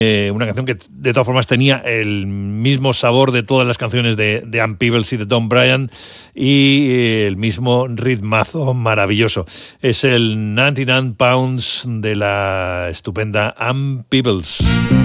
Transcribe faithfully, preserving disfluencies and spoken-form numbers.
Eh, una canción que de todas formas tenía el mismo sabor de todas las canciones de, de Ann Peebles y de Tom Bryan y eh, el mismo ritmazo maravilloso. Es el noventa y nueve pounds de la estupenda Ann Peebles.